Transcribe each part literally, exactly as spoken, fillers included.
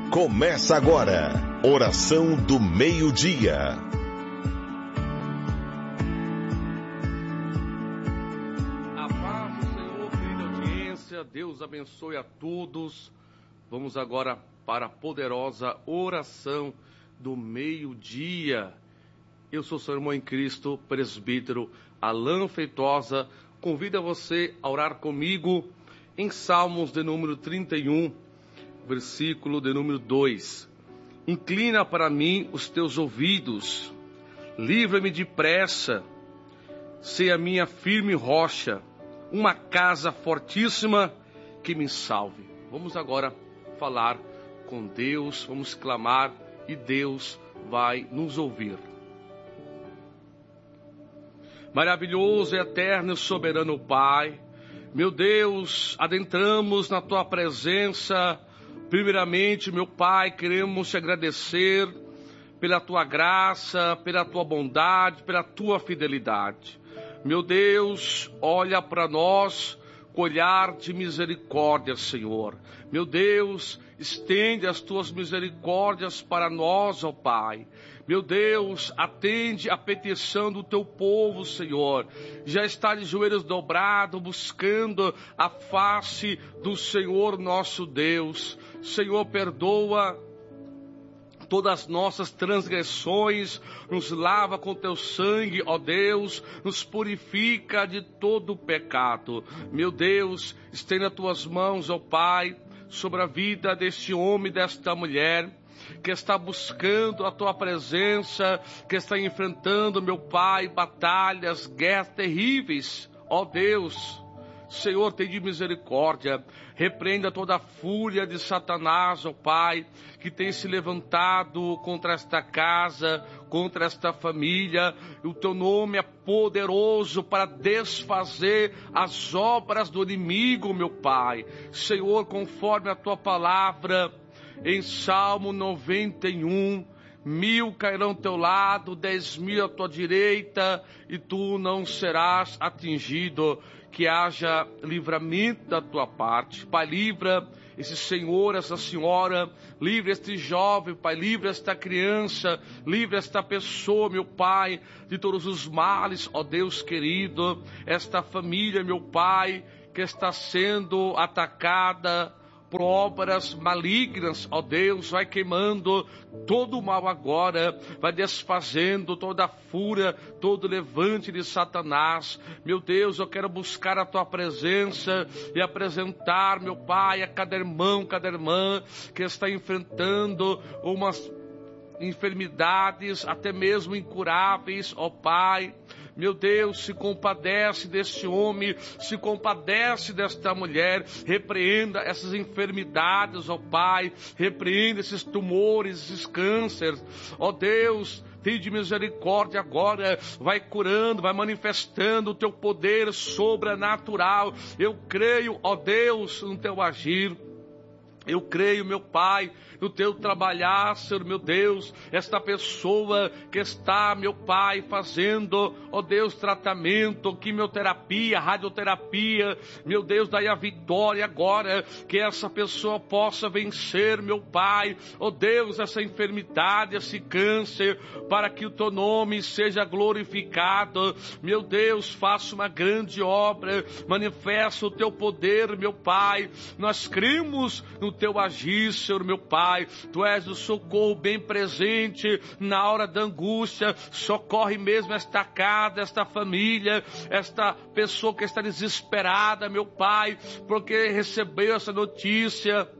Começa agora, oração do meio-dia. A paz do Senhor, querida audiência, Deus abençoe a todos. Vamos agora para a poderosa oração do meio-dia. Eu sou seu irmão em Cristo, presbítero Alain Feitosa. Convido você a orar comigo em Salmos de número trinta e um, versículo de número dois. Inclina para mim os teus ouvidos, livra-me depressa, sei a minha firme rocha, uma casa fortíssima que me salve. Vamos agora falar com Deus, vamos clamar e Deus vai nos ouvir. Maravilhoso, eterno e soberano Pai, meu Deus, adentramos na Tua presença. Primeiramente, meu Pai, queremos te agradecer pela Tua graça, pela Tua bondade, pela Tua fidelidade. Meu Deus, olha para nós com olhar de misericórdia, Senhor. Meu Deus, estende as Tuas misericórdias para nós, ó Pai. Meu Deus, atende a petição do Teu povo, Senhor. Já está de joelhos dobrados, buscando a face do Senhor nosso Deus. Senhor, perdoa todas as nossas transgressões, nos lava com Teu sangue, ó Deus, nos purifica de todo o pecado. Meu Deus, estenda as Tuas mãos, ó Pai, sobre a vida deste homem e desta mulher, que está buscando a Tua presença, que está enfrentando, meu Pai, batalhas, guerras terríveis. Ó Deus, Senhor, tem de misericórdia, repreenda toda a fúria de Satanás, ó Pai, que tem se levantado contra esta casa, contra esta família. O Teu nome é poderoso para desfazer as obras do inimigo, meu Pai. Senhor, conforme a Tua palavra, em Salmo noventa e um, mil cairão ao teu lado, dez mil à tua direita, e tu não serás atingido. Que haja livramento da tua parte. Pai, livra esse senhor, essa senhora, livra este jovem, Pai, livra esta criança, livra esta pessoa, meu Pai, de todos os males, ó Deus querido, esta família, meu Pai, que está sendo atacada por obras malignas, ó Deus, vai queimando todo o mal agora, vai desfazendo toda a fúria, todo o levante de Satanás. Meu Deus, eu quero buscar a Tua presença e apresentar, meu Pai, a cada irmão, cada irmã que está enfrentando umas enfermidades, até mesmo incuráveis, ó Pai. Meu Deus, se compadece deste homem, se compadece desta mulher, repreenda essas enfermidades, ó Pai, repreenda esses tumores, esses cânceres, ó Deus, tem de misericórdia agora, vai curando, vai manifestando o Teu poder sobrenatural. Eu creio, ó Deus, no Teu agir. Eu creio, meu Pai, no Teu trabalhar, Senhor, meu Deus, esta pessoa que está, meu Pai, fazendo, ó Deus, tratamento, quimioterapia, radioterapia, meu Deus, daí a vitória agora, que essa pessoa possa vencer, meu Pai, ó Deus, essa enfermidade, esse câncer, para que o Teu nome seja glorificado. Meu Deus, faça uma grande obra, manifesta o Teu poder, meu Pai. Nós cremos no Teu agir, Senhor, meu Pai. Tu és o socorro bem presente na hora da angústia. Socorre mesmo esta casa, esta família, esta pessoa que está desesperada, meu Pai, porque recebeu essa notícia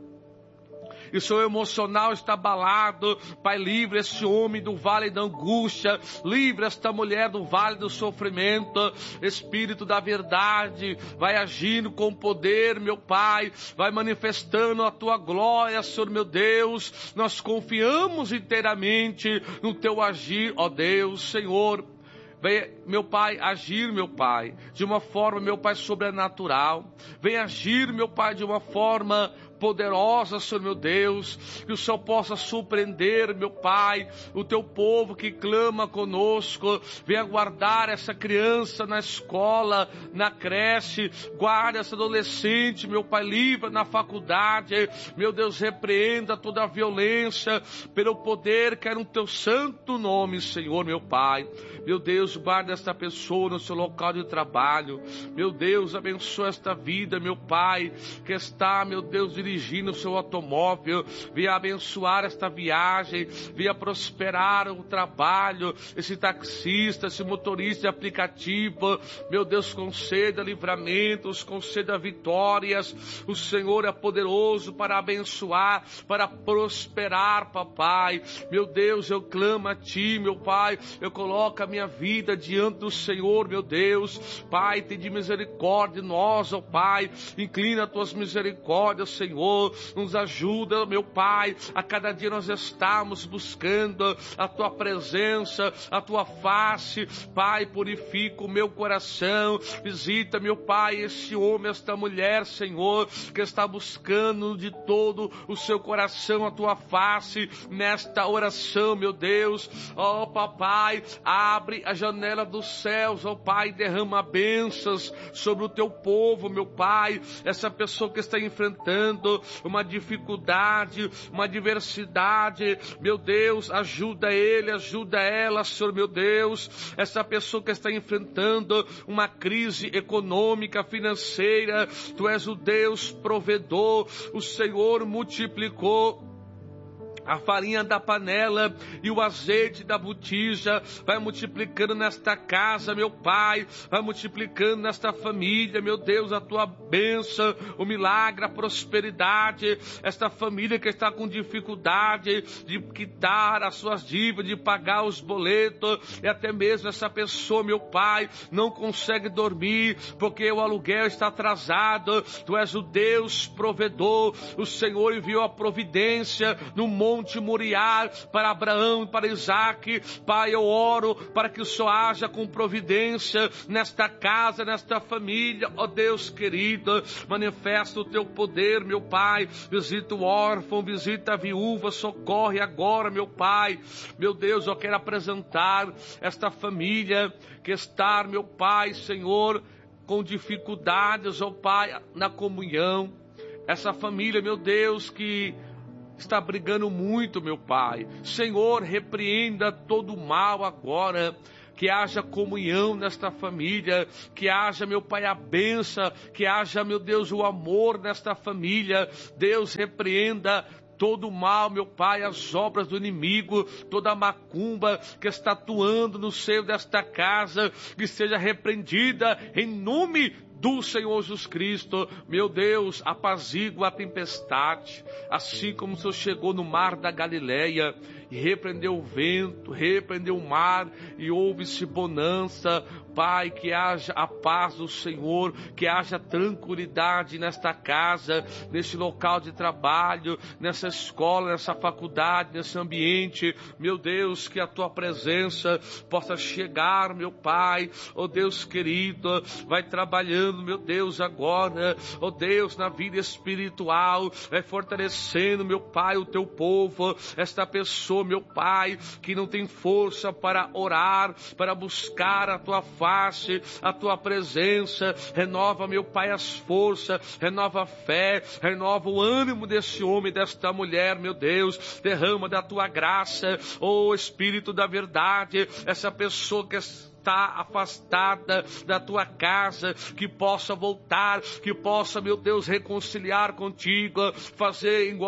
e seu emocional está abalado. Pai, livre esse homem do vale da angústia, livre esta mulher do vale do sofrimento. Espírito da verdade, vai agindo com poder, meu Pai, vai manifestando a Tua glória, Senhor, meu Deus. Nós confiamos inteiramente no Teu agir, ó Deus, Senhor. Vem, meu Pai, agir, meu Pai, de uma forma, meu Pai, sobrenatural. Vem agir, meu Pai, de uma forma poderosa, Senhor meu Deus, que o Senhor possa surpreender, meu Pai, o teu povo que clama conosco. Venha guardar essa criança na escola, na creche, guarda essa adolescente, meu Pai, livre na faculdade, meu Deus, repreenda toda a violência, pelo poder que é no teu santo nome, Senhor, meu Pai. Meu Deus, guarda esta pessoa no seu local de trabalho, meu Deus, abençoa esta vida, meu Pai, que está, meu Deus, dirigindo o seu automóvel. Venha abençoar esta viagem, venha prosperar o trabalho, esse taxista, esse motorista de aplicativo, meu Deus, conceda livramentos, conceda vitórias. O Senhor é poderoso para abençoar, para prosperar, papai. Meu Deus, eu clamo a Ti, meu Pai, eu coloco a minha vida diante do Senhor, meu Deus. Pai, tem de misericórdia de nós, ó Pai, inclina as Tuas misericórdias, Senhor, nos ajuda, meu Pai, a cada dia nós estamos buscando a Tua presença, a Tua face. Pai, purifica o meu coração, visita, meu Pai, esse homem, esta mulher, Senhor, que está buscando de todo o seu coração a Tua face, nesta oração, meu Deus. Ó Papai, abre a janela dos céus, ó Pai, derrama bênçãos sobre o Teu povo, meu Pai, essa pessoa que está enfrentando uma dificuldade, uma adversidade, meu Deus, ajuda ele, ajuda ela, Senhor, meu Deus, essa pessoa que está enfrentando uma crise econômica, financeira. Tu és o Deus provedor, o Senhor multiplicou a farinha da panela e o azeite da botija. Vai multiplicando nesta casa, meu Pai, vai multiplicando nesta família, meu Deus, a Tua bênção, o milagre, a prosperidade. Esta família que está com dificuldade de quitar as suas dívidas, de pagar os boletos, e até mesmo essa pessoa, meu Pai, não consegue dormir porque o aluguel está atrasado. Tu és o Deus provedor, o Senhor enviou a providência no monte Monte Moriá para Abraão e para Isaac. Pai, eu oro para que o Senhor haja com providência nesta casa, nesta família, ó Deus querido. Manifesta o Teu poder, meu Pai. Visita o órfão, visita a viúva, socorre agora, meu Pai. Meu Deus, eu quero apresentar esta família que está, meu Pai, Senhor, com dificuldades, ó Pai, na comunhão. Essa família, meu Deus, que está brigando muito, meu Pai. Senhor, repreenda todo o mal agora. Que haja comunhão nesta família, que haja, meu Pai, a bênção, que haja, meu Deus, o amor nesta família. Deus, repreenda todo o mal, meu Pai, as obras do inimigo, toda a macumba que está atuando no seio desta casa, que seja repreendida em nome do Senhor Jesus Cristo. Meu Deus, apazigua a tempestade, assim como o Senhor chegou no mar da Galileia e repreendeu o vento, repreendeu o mar e houve-se bonança. Pai, que haja a paz do Senhor, que haja tranquilidade nesta casa, neste local de trabalho, nessa escola, nessa faculdade, nesse ambiente. Meu Deus, que a Tua presença possa chegar, meu Pai, ó Deus querido, vai trabalhando, meu Deus, agora, ó Deus, na vida espiritual, vai fortalecendo, meu Pai, o Teu povo, esta pessoa, meu Pai, que não tem força para orar, para buscar a Tua face, a Tua presença. Renova, meu Pai, as forças, renova a fé, renova o ânimo desse homem, desta mulher, meu Deus. Derrama da Tua graça, ó Espírito da verdade, essa pessoa que está afastada da Tua casa, que possa voltar, que possa, meu Deus, reconciliar contigo, fazer igual